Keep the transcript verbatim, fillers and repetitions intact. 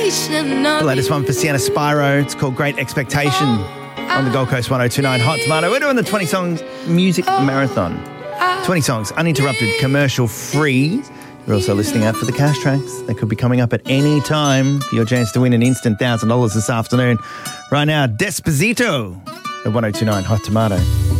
The latest one for Sienna Spyro. It's called Great Expectation on the Gold Coast one oh two point nine Hot Tomato. We're doing the twenty songs music marathon. twenty songs, uninterrupted, commercial free. You're also listening out for the cash tracks. They could be coming up at any time for your chance to win an instant one thousand dollars this afternoon. Right now, Despacito at one oh two point nine Hot Tomato.